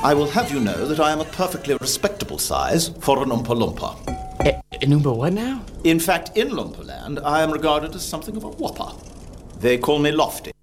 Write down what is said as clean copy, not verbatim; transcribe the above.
I will have you know that I am a perfectly respectable size for an Oompa Loompa. An Oompa what now? In fact, in Loompa Land, I am regarded as something of a whopper. They call me Lofty.